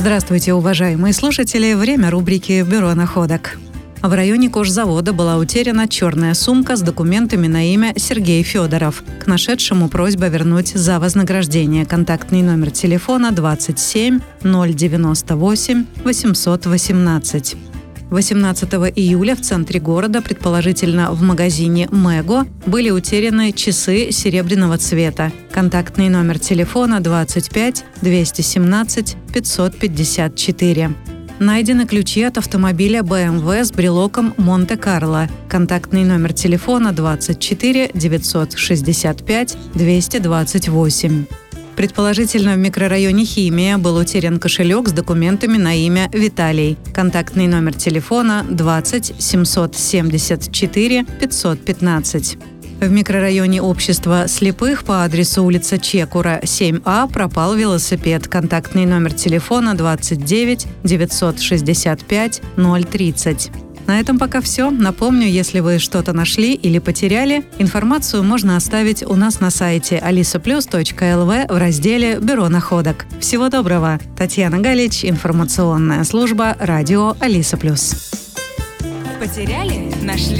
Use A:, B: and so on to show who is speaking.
A: Здравствуйте, уважаемые слушатели! Время рубрики «Бюро находок». В районе кожзавода была утеряна черная сумка с документами на имя Сергей Федоров. К нашедшему просьба вернуть за вознаграждение. Контактный номер телефона 27 098 818. 18 июля в центре города, предположительно в магазине «Мего», были утеряны часы серебряного цвета. Контактный номер телефона 25 217 554. Найдены ключи от автомобиля BMW с брелоком «Монте-Карло». Контактный номер телефона 24 965 228. Предположительно, в микрорайоне Химия был утерян кошелек с документами на имя Виталий. Контактный номер телефона 20 774 515. В микрорайоне Общества слепых по адресу улица Чекура, 7А, пропал велосипед. Контактный номер телефона 29 965 030. На этом пока все. Напомню, если вы что-то нашли или потеряли, информацию можно оставить у нас на сайте alisaplus.lv в разделе «Бюро находок». Всего доброго! Татьяна Галич, информационная служба радио Алиса Плюс.
B: Потеряли? Нашли?